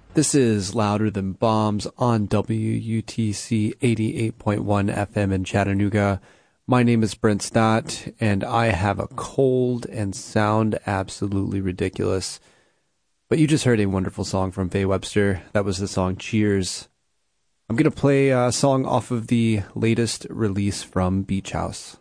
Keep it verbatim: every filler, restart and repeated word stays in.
This is Louder Than Bombs on W U T C eighty-eight point one F M in Chattanooga. My name is Brent Stott, and I have a cold and sound absolutely ridiculous. But you just heard a wonderful song from Faye Webster. That was the song Cheers. I'm going to play a song off of the latest release from Beach House.